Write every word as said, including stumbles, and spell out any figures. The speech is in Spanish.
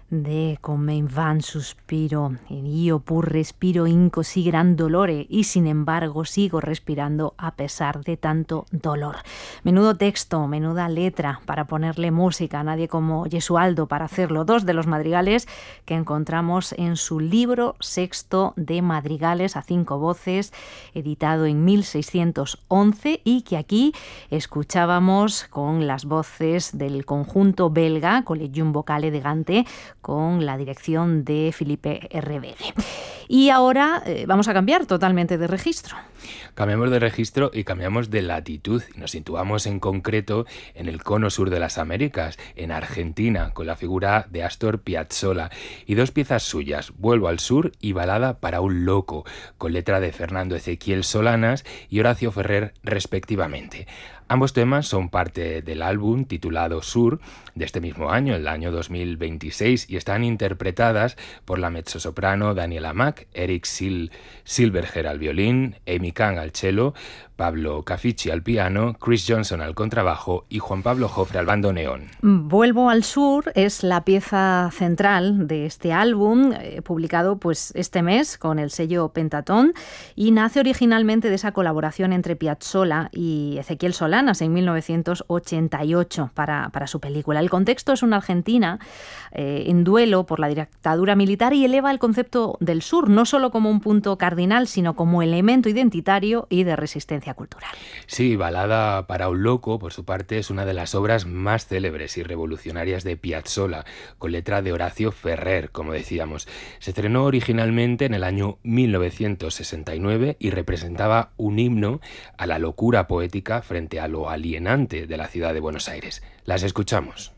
de Come in van suspiro, io pur respiro in così gran dolore, y sin embargo sigo respirando a pesar de tanto dolor. Menudo texto, menuda letra para ponerle música, nadie como Gesualdo para hacerlo. Dos de los madrigales que encontramos en su libro sexto de madrigales a cinco voces, editado en mil seiscientos once, y que aquí escuchábamos con las voces del conjunto belga Collegium Vocale de Gante, con la dirección de Philippe Herrevede. Y ahora eh, vamos a cambiar totalmente de registro. Cambiamos de registro y cambiamos de latitud y nos situamos en concreto en el cono sur de las Américas, en Argentina, con la figura de Astor Piazzolla y dos piezas suyas, Vuelvo al sur y Balada para un loco, con letra de Fernando Ezequiel Solanas y Horacio Ferrer respectivamente. Ambos temas son parte del álbum titulado Sur de este mismo año, el año dos mil veintiséis, y están interpretadas por la mezzosoprano Daniela Mack, Eric Sil- Silverger al violín, Amy Kang al cello, Pablo Caficci al piano, Chris Johnson al contrabajo y Juan Pablo Jofre al bandoneón. Vuelvo al sur es la pieza central de este álbum, eh, publicado pues este mes con el sello Pentatón, y nace originalmente de esa colaboración entre Piazzolla y Ezequiel Solanas en mil novecientos ochenta y ocho para, para su película. El contexto es una Argentina eh, en duelo por la dictadura militar y eleva el concepto del sur no solo como un punto cardinal, sino como elemento identitario y de resistencia cultural. Sí, Balada para un loco, por su parte, es una de las obras más célebres y revolucionarias de Piazzolla, con letra de Horacio Ferrer, como decíamos. Se estrenó originalmente en el año mil novecientos sesenta y nueve y representaba un himno a la locura poética frente a lo alienante de la ciudad de Buenos Aires. Las escuchamos.